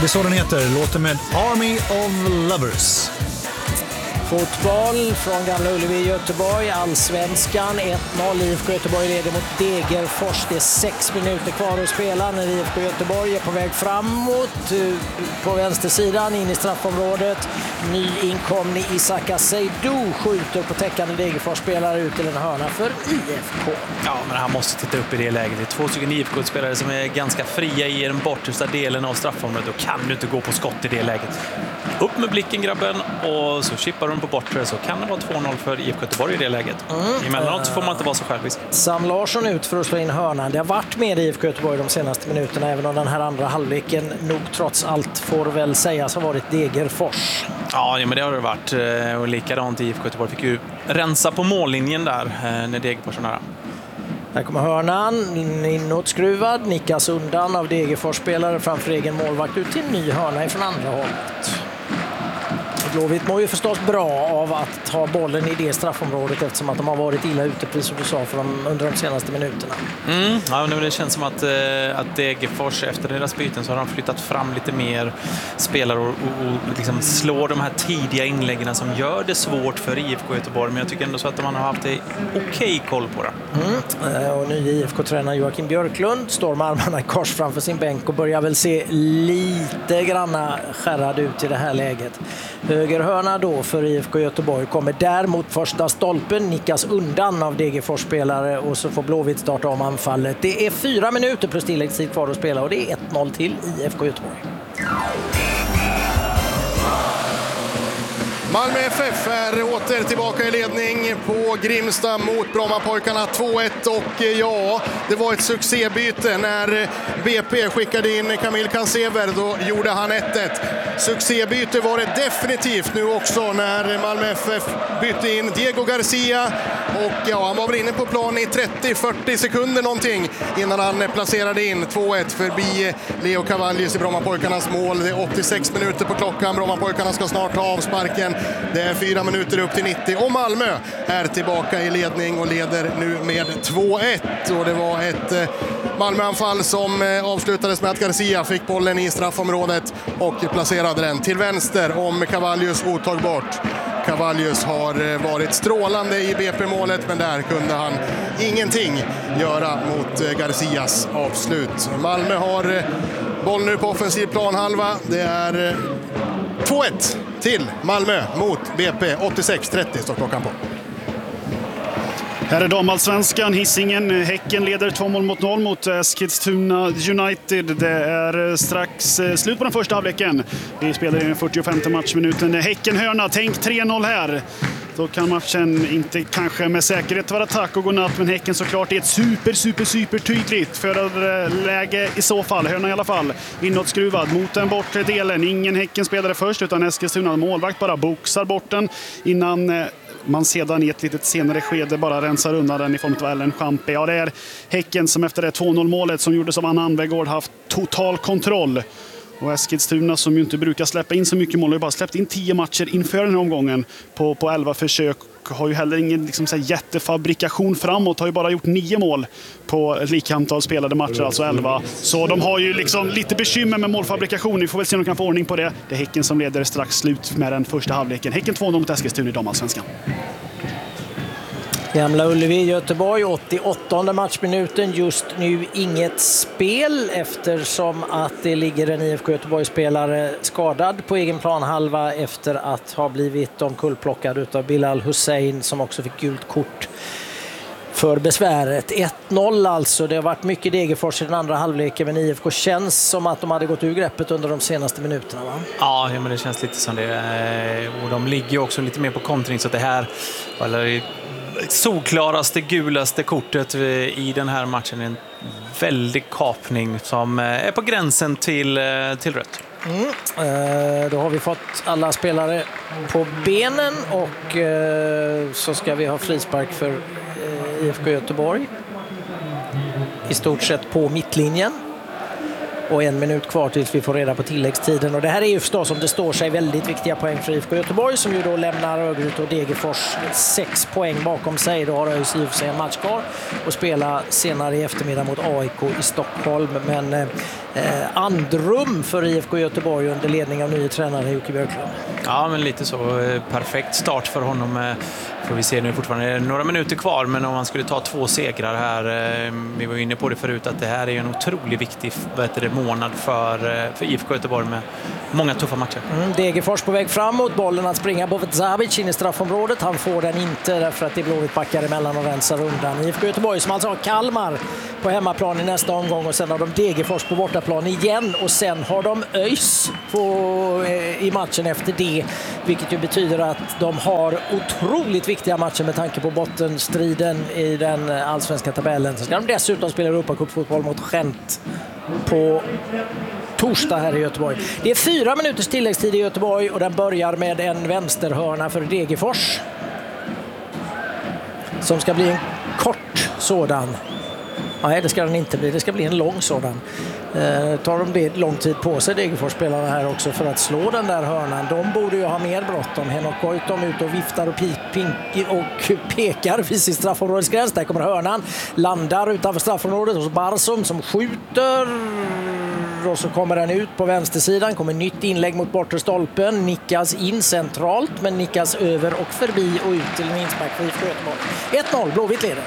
Det är så den heter, låter med Army of Lovers. Fotboll från Gamla Ullevi i Göteborg, Allsvenskan 1-0, IFK Göteborg leder mot Degerfors. Det är 6 minuter kvar att spela när IFK Göteborg är på väg framåt på vänstersidan in i straffområdet. Nyinkomne Isaka Seydou skjuter på täckande Degerfors-spelare ut till en hörna för IFK. Ja, men han måste titta upp i det läget. Det är 2 stycken IFK-spelare som är ganska fria i den bortersta delen av straffområdet. Då kan du inte gå på skott i det läget. Upp med blicken, grabben, och så chippar de på bortre, så kan det vara 2-0 för IFK Göteborg i det läget. Emellanåt får man inte vara så självisk. Sam Larsson ut för att slå in hörnan. Det har varit med IFK Göteborg de senaste minuterna, även om den här andra halvleken nog trots allt får väl sägas ha varit Degerfors. Ja, men det har det varit. Och likadant IFK Göteborg fick ju rensa på mållinjen där när Degerfors var nära. Här kommer hörnan, inåtskruvad, nickas undan av Degerfors-spelare framför egen målvakt ut till en ny hörna ifrån andra hållet. Blåvitt mår ju förstås bra av att ha bollen i det straffområdet, eftersom att de har varit illa ute, precis som du sa, för under de senaste minuterna. Ja, men det känns som att Degerfors efter deras byten så har de flyttat fram lite mer spelare och liksom slår de här tidiga inläggen som gör det svårt för IFK Göteborg. Men jag tycker ändå så att man har haft okej koll på det. Och ny IFK-tränare Joakim Björklund står med armarna i kors framför sin bänk och börjar väl se lite granna skärrad ut i det här läget. Högerhörna då för IFK Göteborg kommer där mot första stolpen, nickas undan av Degerfors-spelare och så får Blåvitt starta om anfallet. Det är 4 minuter plus tilläggstid kvar att spela och det är 1-0 till IFK Göteborg. Malmö FF är åter tillbaka i ledning på Grimsta mot Brommapojkarna 2-1 och ja, det var ett succébyte när BP skickade in Kamil Kansever, då gjorde han 1-1. Succébyte var det definitivt nu också när Malmö FF bytte in Diego Garcia och ja, han var väl inne på plan i 30-40 sekunder någonting innan han placerade in 2-1 förbi Leo Cavallis i Brommapojkarnas mål. Det är 86 minuter på klockan, Brommapojkarna ska snart ta avsparken. Det är 4 minuter upp till 90 och Malmö är tillbaka i ledning och leder nu med 2-1. Och det var ett Malmöanfall som avslutades med att Garcia fick bollen i straffområdet och placerade den till vänster om Cavallius otagbart. Cavallius har varit strålande i BP-målet, men där kunde han ingenting göra mot Garcias avslut. Malmö har boll nu på offensiv planhalva. Det är 2-1 till Malmö mot BP. 86-30 står klockan på. Här är damallsvenskan, Hisingen. Häcken leder 2-0 mot Eskilstuna United. Det är strax slut på den första halvleken. Vi spelar i den 45:e matchminuten. Häcken hörna, tänk 3-0 här. Då kan matchen inte kanske med säkerhet vara tack och godnatt, men Häcken såklart är ett super tydligt förarläge i så fall. Hörna i alla fall inåtskruvad mot den bortre delen. Ingen Häcken spelare först, utan Eskilstuna målvakt bara boxar bort den innan man sedan i ett litet senare skede bara rensar undan den i form av Ellen Champe. Ja, det är Häcken som efter det 2-0-målet som gjordes av Anna Anvegård haft total kontroll. Och Eskilstuna, som ju inte brukar släppa in så mycket mål, har ju bara släppt in 10 matcher inför den här omgången på 11 försök. Har ju heller ingen liksom, så här, jättefabrikation framåt. Har ju bara gjort 9 mål på lika antal spelade matcher, alltså 11. Så de har ju liksom lite bekymmer med målfabrikation. Vi får väl se om de kan få ordning på det. Det är Häcken som leder strax slut med den första halvleken. Häcken 2-0 mot Eskilstuna i damallsvenskan. Gamla Ullevi, Göteborg, 88:e matchminuten. Just nu inget spel eftersom att det ligger en IFK Göteborg-spelare skadad på egen planhalva efter att ha blivit omkullplockad utav Bilal Hussein, som också fick gult kort för besväret. 1-0 alltså. Det har varit mycket Degerfors i den andra halvleken, men IFK känns som att de hade gått ur greppet under de senaste minuterna, va? Ja, men det känns lite som det. Och de ligger ju också lite mer på kontring, så att det här solklaraste, gulaste kortet i den här matchen är en väldig kapning som är på gränsen till rött. Då har vi fått alla spelare på benen och så ska vi ha frispark för IFK Göteborg. I stort sett på mittlinjen. och 1 minut kvar tills vi får reda på tilläggstiden. Och det här är ju förstås, som det står sig, väldigt viktiga poäng för IFK Göteborg, som ju då lämnar Örgryte och Degerfors 6 poäng bakom sig. Då har ÖIS i och för sig en match kvar och spela senare i eftermiddag mot AIK i Stockholm. Men andrum för IFK Göteborg under ledning av nye tränare Jocke Björklund. Ja, men lite så. Perfekt start för honom. Får vi se nu, fortfarande några minuter kvar, men om man skulle ta 2 segrar här, vi var inne på det förut, att det här är en otroligt viktig månad för IFK Göteborg med många tuffa matcher. Degerfors på väg framåt, bollen att springa på Zabic in i straffområdet. Han får den inte därför att det är Blåvitt backar emellan och rensar undan. IFK Göteborg som alltså har Kalmar på hemmaplan i nästa omgång, och sen har de Degerfors på bortaplan igen, och sen har de ÖIS i matchen efter det, vilket ju betyder att de har otroligt viktiga matcher med tanke på bottenstriden i den allsvenska tabellen. Så ska de dessutom spela Europacupfotboll mot Gent på torsdag här i Göteborg. Det är 4 minuters tilläggstid i Göteborg, och den börjar med en vänsterhörna för Degerfors som ska bli en kort sådan. Nej, det ska den inte bli. Det ska bli en lång sådan. Tar de det lång tid på sig, Degerfors-spelarna här också, för att slå den där hörnan. De borde ju ha mer bråttom. Henok Goitom ut och viftar och pekar vid sin straffområdesgräns. Där kommer hörnan. Landar utanför straffområdet hos Barsum som skjuter. Och så kommer den ut på vänstersidan. Kommer nytt inlägg mot bortre stolpen. Nickas in centralt, men nickas över och förbi och ut till en inspark för IFK Göteborg. 1-0, Blåvitt leder.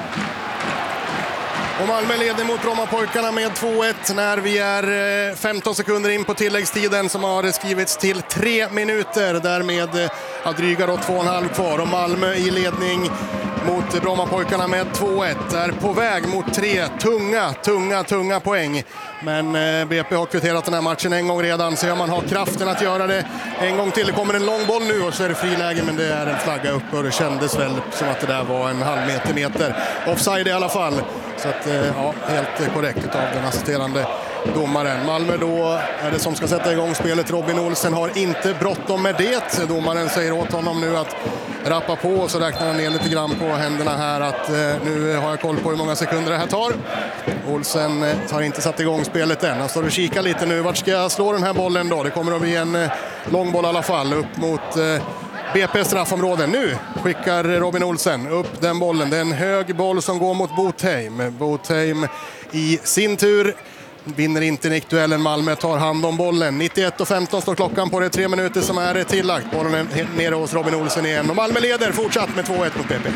Och Malmö leder mot Brommapojkarna med 2-1 när vi är 15 sekunder in på tilläggstiden som har skrivits till 3 minuter. Därmed dryga då 2,5 kvar. Och Malmö i ledning mot Brommapojkarna med 2-1. Är på väg mot 3 tunga poäng. Men BP har kvitterat den här matchen en gång redan, så man har kraften att göra det en gång till. Det kommer en lång boll nu och så är det friläge, men det är en flagga upp och det kändes väl som att det där var en halv meter. Offside i alla fall. Så att, ja, helt korrekt av den assisterande domaren. Malmö då är det som ska sätta igång spelet. Robin Olsen har inte bråttom med det. Domaren säger åt honom nu att rappa på, och så räknar han ner lite grann på händerna här att nu har jag koll på hur många sekunder det här tar. Olsen har inte satt igång spelet än. Han står och kikar lite nu. Vart ska jag slå den här bollen då? Det kommer att bli en lång boll i alla fall upp mot BP straffområden. Nu skickar Robin Olsen upp den bollen. Det är en hög boll som går mot Botheim. Botheim i sin tur vinner inte nickduellen. Malmö tar hand om bollen. 91:15 står klockan på det. 3 minuter som är tillagt. Bollen är nere hos Robin Olsen igen. Och Malmö leder fortsatt med 2-1 mot BP.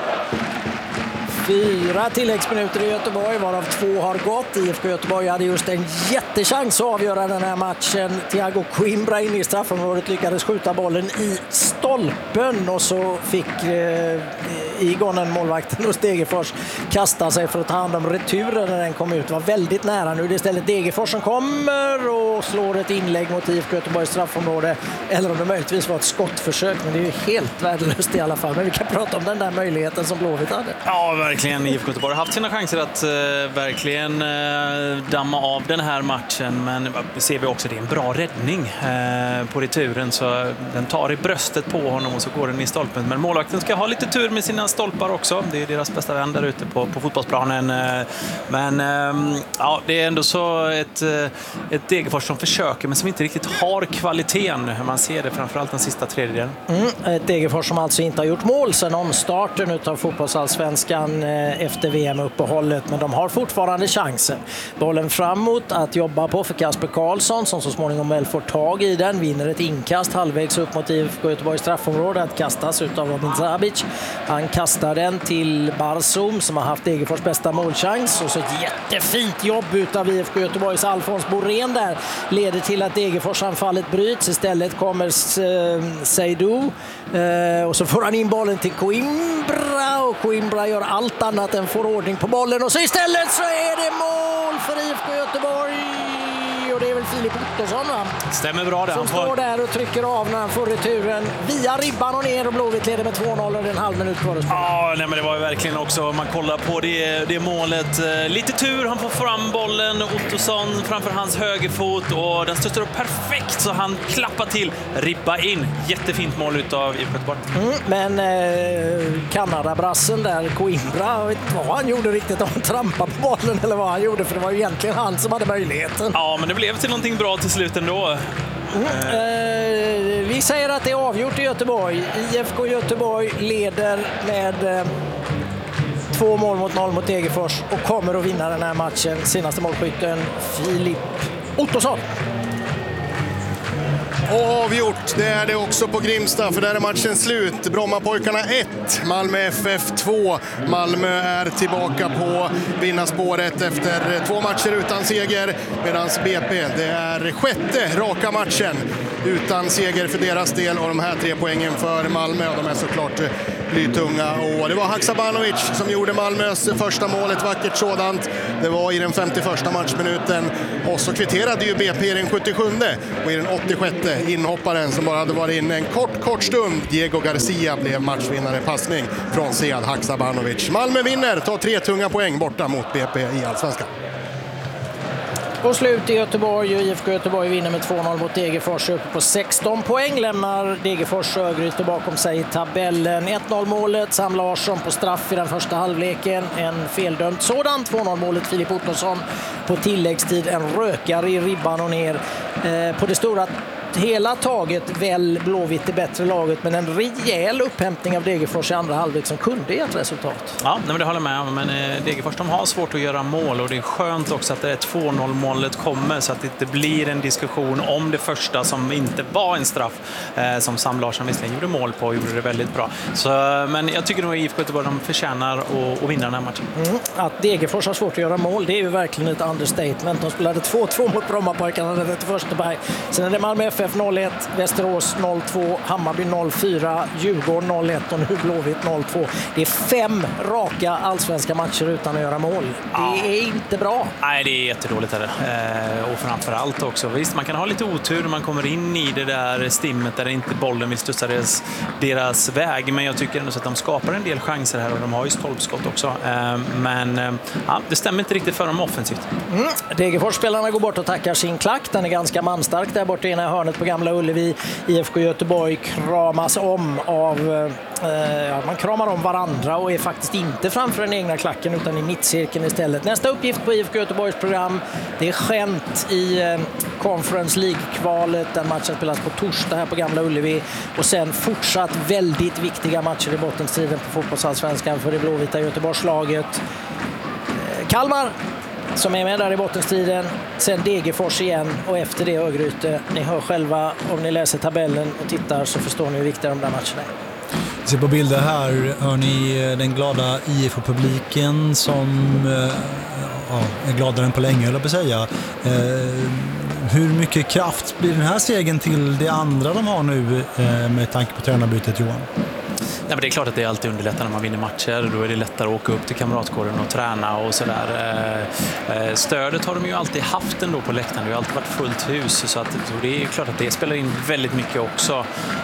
4 tilläggsminuter i Göteborg, varav 2 har gått. IFK Göteborg hade just en jättechans att avgöra den här matchen. Thiago Coimbra in i straffområdet lyckades skjuta bollen i stolpen, och så fick Igonen, målvakten hos Degerfors, kasta sig för att ta hand om returen när den kom ut. Det var väldigt nära. Nu är det istället Degerfors som kommer och slår ett inlägg mot IFK Göteborgs straffområde. Eller om det möjligtvis var ett skottförsök, men det är ju helt värdelöst i alla fall. Men vi kan prata om den där möjligheten som Blåvitt hade. Ja, verkligen. IFK Göteborg har haft sina chanser att verkligen damma av den här matchen, men ser vi också det är en bra räddning på returen, så den tar i bröstet på honom och så går den i stolpen. Men målvakten ska ha lite tur med sina stolpar också. Det är deras bästa vän där ute på fotbollsplanen. Men ja, det är ändå så ett Degerfors som försöker, men som inte riktigt har kvaliteten. Man ser det framförallt den sista tredjedelen. Ett Degerfors som alltså inte har gjort mål sedan omstarten av fotbollsallsvenskan efter VM-uppehållet, men de har fortfarande chansen. Bollen framåt att jobba på för Kasper Karlsson, som så småningom väl får tag i den, vinner ett inkast halvvägs upp mot IFK Göteborgs straffområde, att kastas ut av Robin Zabic. Han kastar den till Barsum som har haft Degerfors bästa målchans, och så ett jättefint jobb utav IFK Göteborgs Alfons Borén där leder till att Degerfors-anfallet bryts. Istället kommer Seydou och så får han in bollen till Coimbra, och Coimbra gör allt annat än får ordning på bollen, och så istället så är det mål för IFK Göteborg, och det är väl Filip Ottosson, va? Stämmer bra det. Som står där och trycker av när han får returen via ribban och ner, och Blåvitt leder med 2-0 och det är en halv minut kvar. Ja, nej, men det var ju verkligen också, om man kollar på det målet, lite tur, han får fram bollen, Ottosson framför hans högerfot och den stöter upp perfekt så han klappar till, ribba in. Jättefint mål utav IFK Göteborg. Men Kanadabrassen där, Coimbra, jag vet inte vad han gjorde riktigt, om han trampade på bollen eller vad han gjorde, för det var ju egentligen han som hade möjligheten. Ja, men det blev till någonting bra till slut ändå. Vi säger att det är avgjort i Göteborg. IFK Göteborg leder med 2-0 mot Degerfors och kommer att vinna den här matchen. Senaste målskytten Filip Ottosson. Och avgjort, det är det också på Grimsta, för där är matchen slut. Brommapojkarna 1, Malmö FF 2. Malmö är tillbaka på vinnarspåret efter 2 matcher utan seger, medan BP, det är 6:e raka matchen utan seger för deras del, och de här 3 poängen för Malmö, och de är såklart blytunga. Och det var Haksabanovic som gjorde Malmös första mål, ett vackert sådant. Det var i den 51:a matchminuten, och så kvitterade ju BP i den 77:e, och i den 86:e inhopparen som bara hade varit inne en kort stund, Diego Garcia, blev matchvinnare, passning från Sead Haksabanovic. Malmö vinner, tar 3 tunga poäng borta mot BP i Allsvenskan. Och slut i Göteborg, och IFK Göteborg vinner med 2-0 mot Degerfors, uppe på 16 poäng. Lämnar Degerfors Örgryte bakom sig i tabellen. 1-0-målet, Sam Larsson på straff i den första halvleken. En feldömd sådan. 2-0-målet Filip Ottosson på tilläggstid. En rökare i ribban och ner. På det stora hela taget väl Blåvitt det bättre laget, men en rejäl upphämtning av Degerfors i andra halvlek som kunde ge ett resultat. Ja, men det håller med om, men Degerfors, de har svårt att göra mål, och det är skönt också att det 2-0-målet kommer, så att det inte blir en diskussion om det första som inte var en straff, som Sam Larsson visserligen gjorde mål på och gjorde det väldigt bra. Så, men jag tycker nog att IFK Göteborg, de förtjänar att vinna den här matchen. Att Degerfors har svårt att göra mål, det är ju verkligen ett understatement. De spelade 2-2 mot Brommapojkarna den 31 maj. Sen är det Malmö FF 0-1, Västerås 0-2, Hammarby 0-4, Djurgården 0-1 och nu Blåvitt 0-2. Det är 5 raka allsvenska matcher utan att göra mål. Det är inte bra. Nej, det är jättedåligt. Och framförallt också, visst, man kan ha lite otur när man kommer in i det där stimmet där inte bollen vill studsa deras väg, men jag tycker ändå så att de skapar en del chanser här, och de har ju stolpskott också. Men det stämmer inte riktigt för dem offensivt. Degerfors-spelarna går bort och tackar sin klack. Den är ganska manstark där borta i ena hörnet på Gamla Ullevi. IFK Göteborg kramas om av man kramar om varandra och är faktiskt inte framför den egna klacken utan i mittcirkeln istället. Nästa uppgift på IFK Göteborgs program, det är Gent i Conference League-kvalet. Den matchen spelas på torsdag här på Gamla Ullevi, och sen fortsatt väldigt viktiga matcher i bottenstriden på fotbollsallsvenskan för det blåvita Göteborgslaget. Kalmar som är med där i bottenstriden, sen Degerfors igen och efter det Örgryte. Ni hör själva, om ni läser tabellen och tittar så förstår ni hur viktiga de där matcherna är. Se på bilder här hör ni den glada IFK-publiken som är gladare än på länge, eller på att säga. Hur mycket kraft blir den här segern till det andra de har nu med tanke på tränarbytet, Johan? Nej, men det är klart att det är alltid underlättar när man vinner matcher. Då är det lättare att åka upp till kamratkåren och träna och sådär. Stödet har de ju alltid haft ändå på läktaren. Det har ju alltid varit fullt hus. Så det är klart att det spelar in väldigt mycket också.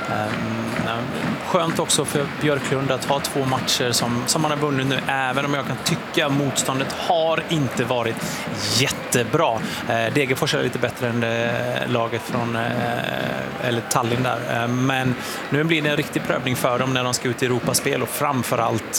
Skönt också för Björklund att ha 2 matcher som man har vunnit nu. Även om jag kan tycka att motståndet har inte varit jättebra. Degerfors är lite bättre än laget från eller Tallinn där. Men nu blir det en riktig prövning för dem när de ska ut i Europaspel och framförallt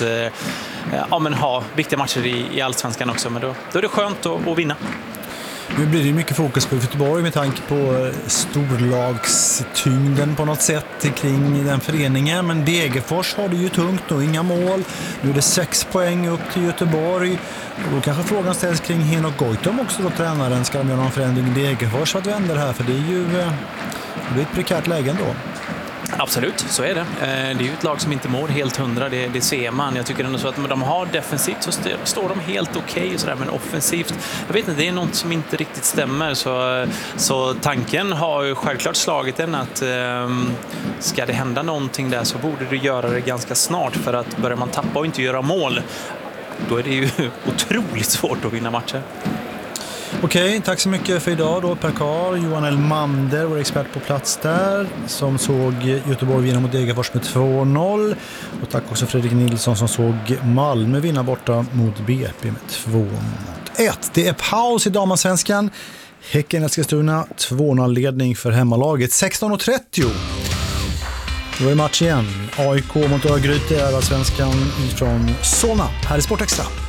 ha viktiga matcher i Allsvenskan också. Men då är det skönt att vinna. Nu blir det mycket fokus på Göteborg med tanke på storlagstyngden på något sätt kring den föreningen. Men Degerfors har det ju tungt och inga mål. Nu är det 6 poäng upp till Göteborg. Och då kanske frågan ställs kring Henok Goitom också då, tränaren. Ska de göra någon förändring i Degerfors för att vända det här? För det är ju ett prekärt läge ändå. Absolut, så är det. Det är ju ett lag som inte mår helt 100, det ser man. Jag tycker ändå så att de har defensivt så står de helt okej och sådär, men offensivt, jag vet inte, det är något som inte riktigt stämmer. Så tanken har ju självklart slagit en att ska det hända någonting där så borde du göra det ganska snart, för att börjar man tappa och inte göra mål, då är det ju otroligt svårt att vinna matcher. Okej, tack så mycket för idag då Per Karl, Johan Elmander, vår expert på plats där, som såg Göteborg vinna mot Degerfors med 2-0. Och tack också Fredrik Nilsson som såg Malmö vinna borta mot BP med 2-1. Det är paus i damallsvenskan. Häcken Eskilstuna 2-0-ledning för hemmalaget. 16:30. Då är match igen. AIK mot Örgryte är allsvenskan från Solna. Här är Sportextra.